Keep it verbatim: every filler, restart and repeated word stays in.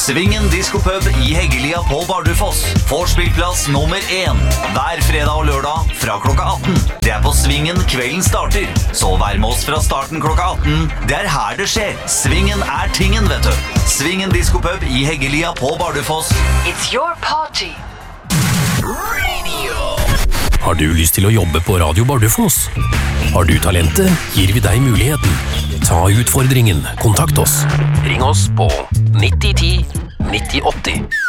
Svingen Diskopub I Heggelia på Bardufoss får spillplass nummer én hver fredag og lørdag fra klokka atten. Det er på Svingen kvelden starter, så vær med oss fra starten klokka atten. Det er her det skjer. Svingen er tingen, vet du. Svingen Diskopub I Heggelia på Bardufoss. It's your party. Radio. Har du lyst til å jobbe på Radio Bardufoss? Har du talentet, gir vi deg muligheten. Ta utfordringen. Kontakt oss. Ring oss på nitti ti nitti åtti.